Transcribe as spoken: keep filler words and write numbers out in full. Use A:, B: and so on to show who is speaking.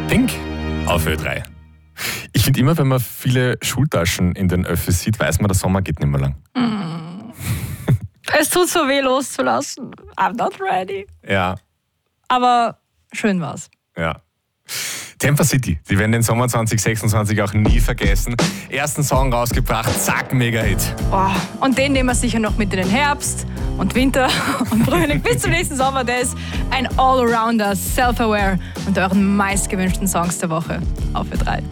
A: Pink auf Ö drei. Ich finde immer, wenn man viele Schultaschen in den Öffis sieht, weiß man, der Sommer geht nicht mehr lang.
B: Mm. Es tut so weh loszulassen. I'm not ready.
A: Ja.
B: Aber schön war's.
A: Ja. Temper City, die werden den Sommer zwanzig sechsundzwanzig auch nie vergessen. Ersten Song rausgebracht, zack, Mega-Hit.
B: Oh, und den nehmen wir sicher noch mit in den Herbst und Winter und Frühling bis zum nächsten Sommer. Der ist ein Allrounder, Self-Aware und euren meistgewünschten Songs der Woche auf Ö drei.